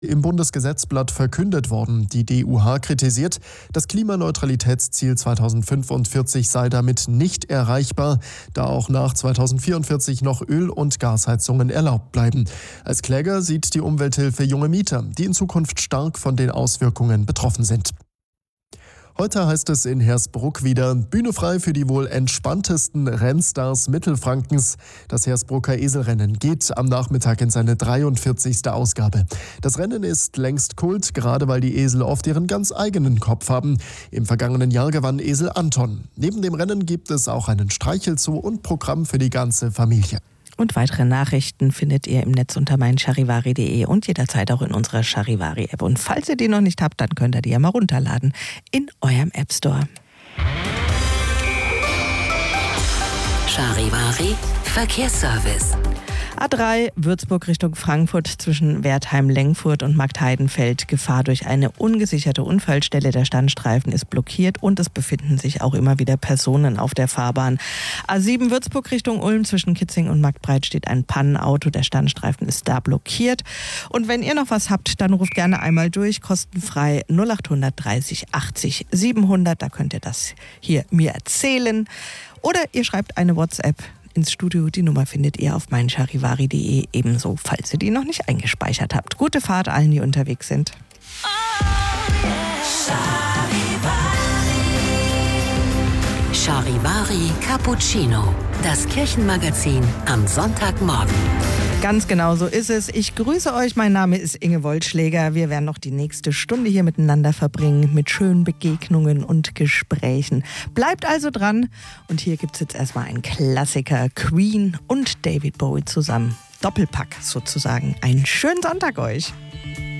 Im Bundesgesetzblatt verkündet worden. Die DUH kritisiert, das Klimaneutralitätsziel 2045 sei damit nicht erreichbar, da auch nach 2044 noch Öl- und Gasheizungen erlaubt bleiben. Als Kläger sieht die Umwelthilfe junge Mieter, die in Zukunft stark von den Auswirkungen betroffen sind. Heute heißt es in Hersbruck wieder Bühne frei für die wohl entspanntesten Rennstars Mittelfrankens. Das Hersbrucker Eselrennen geht am Nachmittag in seine 43. Ausgabe. Das Rennen ist längst Kult, gerade weil die Esel oft ihren ganz eigenen Kopf haben. Im vergangenen Jahr gewann Esel Anton. Neben dem Rennen gibt es auch einen Streichelzoo und Programm für die ganze Familie. Und weitere Nachrichten findet ihr im Netz unter meincharivari.de und jederzeit auch in unserer Charivari-App. Und falls ihr die noch nicht habt, dann könnt ihr die ja mal runterladen in eurem App Store. Charivari Verkehrsservice. A3 Würzburg Richtung Frankfurt zwischen Wertheim-Lengfurt und Marktheidenfeld. Gefahr durch eine ungesicherte Unfallstelle. Der Standstreifen ist blockiert und es befinden sich auch immer wieder Personen auf der Fahrbahn. A7 Würzburg Richtung Ulm zwischen Kitzing und Marktbreit steht ein Pannenauto. Der Standstreifen ist da blockiert. Und wenn ihr noch was habt, dann ruft gerne einmal durch, kostenfrei 0800 30 80 700. Da könnt ihr das hier mir erzählen. Oder ihr schreibt eine WhatsApp ins Studio. Die Nummer findet ihr auf meincharivari.de ebenso, falls ihr die noch nicht eingespeichert habt. Gute Fahrt allen, die unterwegs sind. Charivari Cappuccino, das Kirchenmagazin am Sonntagmorgen. Ganz genau so ist es. Ich grüße euch. Mein Name ist Inge Woldschläger. Wir werden noch die nächste Stunde hier miteinander verbringen mit schönen Begegnungen und Gesprächen. Bleibt also dran. Und hier gibt es jetzt erstmal einen Klassiker. Queen und David Bowie zusammen. Doppelpack sozusagen. Einen schönen Sonntag euch.